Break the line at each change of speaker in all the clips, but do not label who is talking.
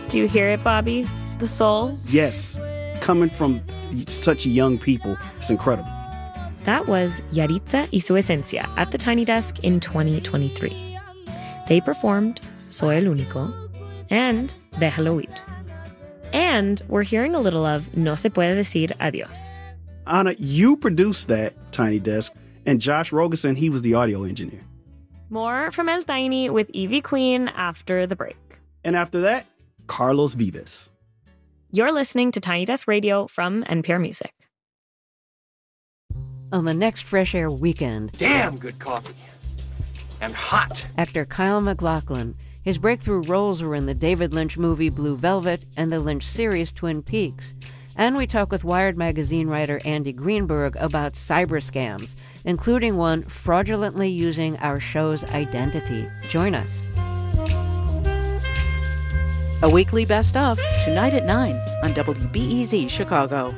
Do you hear it, Bobby? The soul?
Yes, coming from such young people, it's incredible.
That was Yaritza y su Esencia at the Tiny Desk in 2023. They performed Soy el Único and Déjalo Ir. And we're hearing a little of No se puede decir adiós.
Anna, you produced that Tiny Desk, and Josh Rogerson, he was the audio engineer.
More from El Tiny with Ivy Queen after the break.
And after that, Carlos Vives.
You're listening to Tiny Desk Radio from NPR Music.
On the next Fresh Air weekend...
Damn good coffee. And hot.
Actor Kyle MacLachlan. His breakthrough roles were in the David Lynch movie Blue Velvet and the Lynch series Twin Peaks. And we talk with Wired magazine writer Andy Greenberg about cyber scams, including one fraudulently using our show's identity. Join us.
A weekly best of, tonight at 9 on WBEZ Chicago.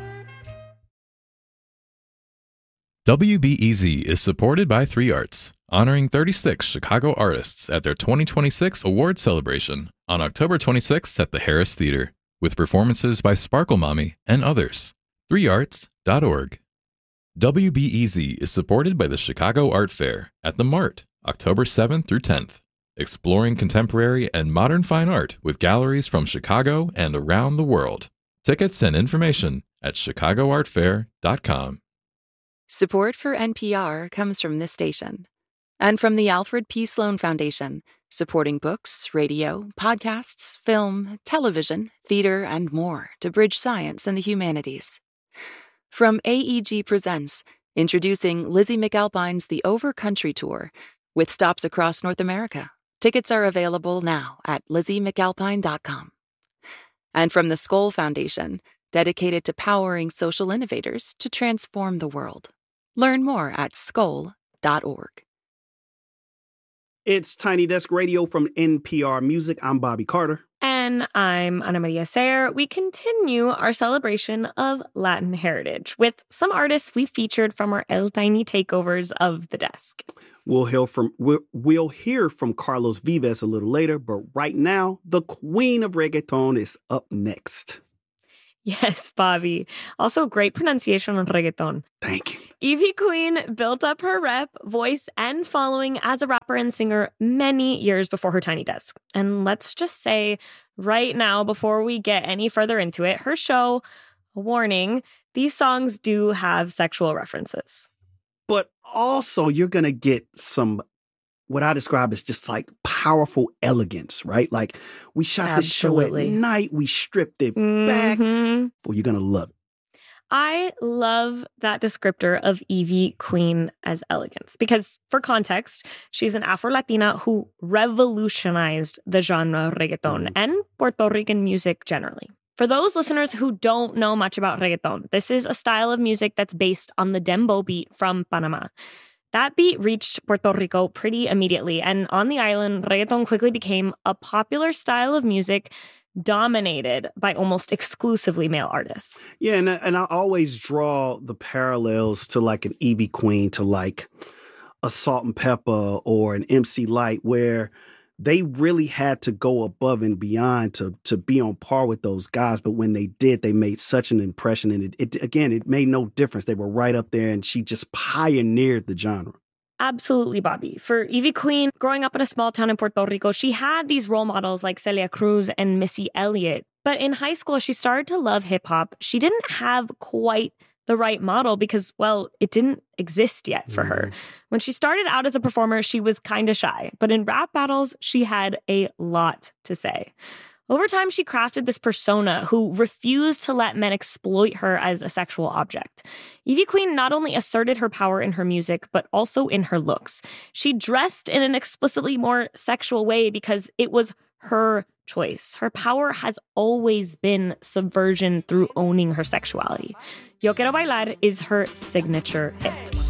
WBEZ is supported by 3 Arts, honoring 36 Chicago artists at their 2026 award celebration on October 26th at the Harris Theater, with performances by Sparkle Mommy and others. 3arts.org. WBEZ is supported by the Chicago Art Fair at the Mart, October 7th through 10th, exploring contemporary and modern fine art with galleries from Chicago and around the world. Tickets and information at chicagoartfair.com.
Support for NPR comes from this station and from the Alfred P. Sloan Foundation, supporting books, radio, podcasts, film, television, theater, and more to bridge science and the humanities. From AEG Presents, introducing Lizzie McAlpine's The Overcountry Tour, with stops across North America. Tickets are available now at LizzieMcAlpine.com. And from the Skoll Foundation, dedicated to powering social innovators to transform the world. Learn more at skoll.org.
It's Tiny Desk Radio from NPR Music. I'm Bobby Carter.
And I'm Ana Maria Sayer. We continue our celebration of Latin heritage with some artists we featured from our El Tiny takeovers of the desk.
We'll hear from Carlos Vives a little later, but right now, the queen of reggaeton is up next.
Yes, Bobby. Also, great pronunciation on reggaeton.
Thank you.
Ivy Queen built up her rep, voice, and following as a rapper and singer many years before her Tiny Desk. And let's just say right now, before we get any further into it, her show, a warning, these songs do have sexual references.
But also, you're going to get some, what I describe as just like powerful elegance, right? Like we shot this show at night, we stripped it back. Well, you're going to love it.
I love that descriptor of Ivy Queen as elegance because, for context, she's an Afro-Latina who revolutionized the genre reggaeton and Puerto Rican music generally. For those listeners who don't know much about reggaeton, this is a style of music that's based on the dembow beat from Panama. That beat reached Puerto Rico pretty immediately, and on the island, reggaeton quickly became a popular style of music dominated by almost exclusively male artists.
Yeah, and I always draw the parallels to like an Ivy Queen, to like a Salt and Pepper or an MC Lyte, where they really had to go above and beyond to be on par with those guys. But when they did, they made such an impression. And it made no difference. They were right up there, and she just pioneered the genre.
Absolutely, Bobby. For Ivy Queen, growing up in a small town in Puerto Rico, she had these role models like Celia Cruz and Missy Elliott. But in high school, she started to love hip hop. She didn't have quite the right model because, well, it didn't exist yet for her. When she started out as a performer, she was kind of shy. But in rap battles, she had a lot to say. Over time, she crafted this persona who refused to let men exploit her as a sexual object. Ivy Queen not only asserted her power in her music, but also in her looks. She dressed in an explicitly more sexual way because it was her choice. Her power has always been subversion through owning her sexuality. Yo Quiero Bailar is her signature hit.